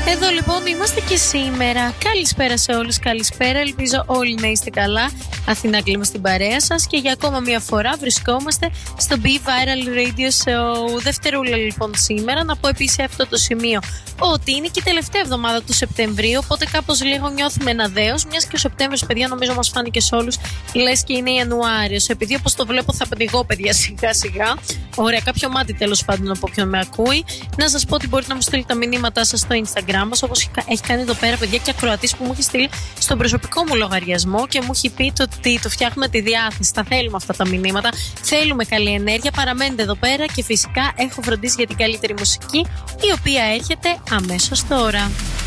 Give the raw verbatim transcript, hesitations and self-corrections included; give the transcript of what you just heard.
Εδώ λοιπόν είμαστε και σήμερα. Καλησπέρα σε όλους, καλησπέρα. Ελπίζω όλοι να είστε καλά. Αθηνά κλείμα στην παρέα σας και για ακόμα μια φορά βρισκόμαστε στο Be Viral Radio Show. Δευτερούλα λοιπόν σήμερα. Να πω επίσης σε αυτό το σημείο ότι είναι και η τελευταία εβδομάδα του Σεπτεμβρίου, οπότε κάπως λίγο νιώθουμε ένα δέος, μιας και ο Σεπτέμβριος, παιδιά, νομίζω μας φάνηκε σε όλους λες και είναι Ιανουάριος. Επειδή όπως το βλέπω θα πετυχώ, παιδιά, σιγά σιγά. Ωραία, κάποιο μάτι τέλος πάντων από όποιον με ακούει. Να σας πω ότι μπορείτε να μου στείλετε τα μηνύματά σας στο Instagram μας, όπως έχει κάνει εδώ πέρα, παιδιά, και ακροατής που μου έχει στείλει στον προσωπικό μου λογαριασμό και μου έχει πει το ότι το φτιάχνουμε τη διάθεση. Τα θέλουμε αυτά τα μηνύματα. Θέλουμε καλή ενέργεια. Παραμένετε εδώ πέρα και φυσικά έχω φροντίσει για την καλύτερη μουσική, η οποία έρχεται αμέσως τώρα.